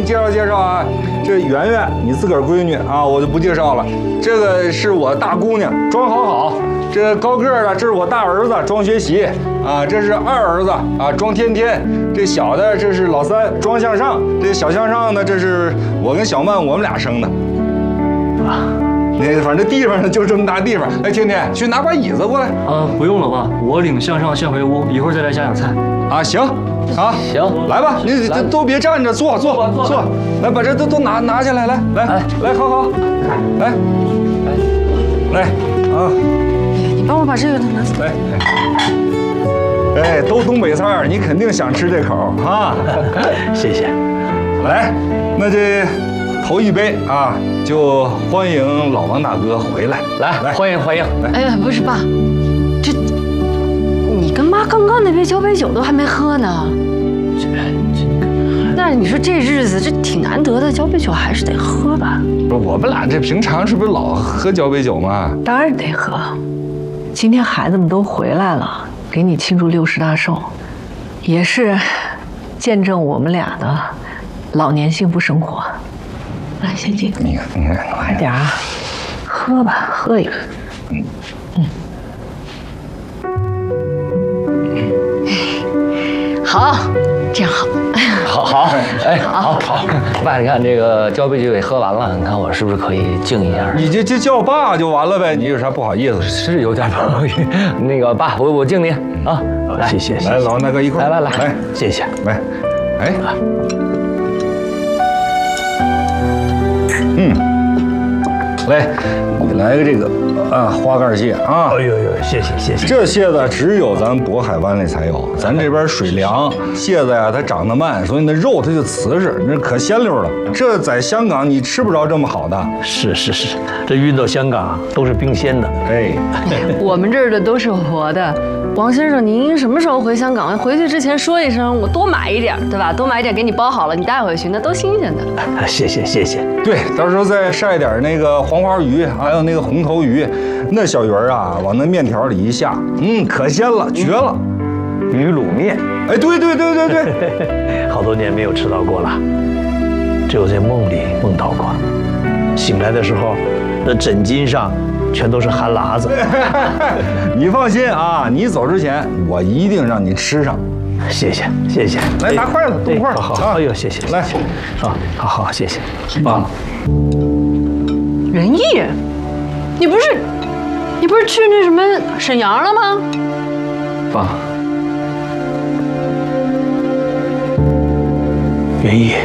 介绍介绍啊，这圆圆你自个儿闺女啊，我就不介绍了。这个是我大姑娘庄好好，这高个儿的这是我大儿子庄学习啊，这是二儿子啊庄天天，这小的这是老三庄向上，这小向上呢这是我跟小曼我们俩生的。啊。 那反正地方呢就这么大地方，哎，天天去拿把椅子过来。 不用了吧，我领向上先回屋，一会儿再来夹点菜。 啊，行，啊， 行， 来吧，你都别站着，坐，来把这都拿下来，来，好，来，啊， 你帮我把这个拿走。 来，哎，都东北菜，你肯定想吃这口啊。 谢谢。 来，那这。 头一杯啊，就欢迎老王大哥回来， 来，欢迎。 哎呀，不是爸，这你跟妈刚刚那杯交杯酒都还没喝呢。但是你说这日子这挺难得的，交杯酒还是得喝吧？ 不是我们俩这平常是不是老喝交杯酒吗？ 当然得喝。今天孩子们都回来了，给你庆祝60大寿，也是见证我们俩的老年幸福生活。 来，先进。你看，快点啊，喝吧，喝一个。 好，这样好。 好，哎，好。爸，你看这个交杯酒也喝完了，你看我是不是可以敬一下？ 你就叫爸就完了呗，你有啥不好意思？ 是有点不好意思。那个爸，我敬你啊，来，谢谢。 来，老王大哥一块来， 谢谢，来，哎。 来，你来个这个啊，花盖蟹啊！ 哎呦，谢谢。 这蟹子只有咱渤海湾里才有，咱这边水凉，蟹子呀它长得慢，所以那肉它就瓷实，那可鲜溜了。这在香港你吃不着这么好的。 是，这运到香港都是冰鲜的。 哎， 我们这儿的都是活的。王先生，您什么时候回香港？回去之前说一声，我多买一点，对吧？多买一点给你包好了，你带回去，那都新鲜的。 谢谢。 对，到时候再晒点那个黄花鱼，还有那个红头鱼，那小鱼儿啊，往那面条里一下，可鲜了，绝了。 鱼卤面， 哎，对， 好多年没有吃到过了，只有在梦里梦到过。醒来的时候，那枕巾上全都是汗喇子。 你放心啊，你走之前我一定让你吃上。 谢谢。 来拿筷子，动筷。 好，哎呦，谢谢。 来， 啊，好，谢谢。 爸， 仁义，你不是去那什么沈阳了吗？ 爸， 元义，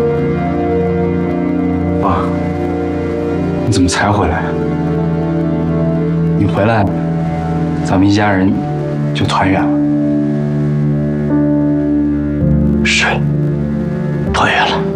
爸，你怎么才回来？你回来，咱们一家人就团圆了。 是，团圆了。